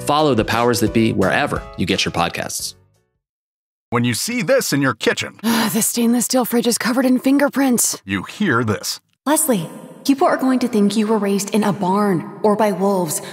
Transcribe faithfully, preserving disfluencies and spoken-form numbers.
follow the powers that be wherever you get your podcasts. When you see this in your kitchen, The stainless steel fridge is covered in fingerprints. you hear this. Leslie, people are going to think you were raised in a barn or by wolves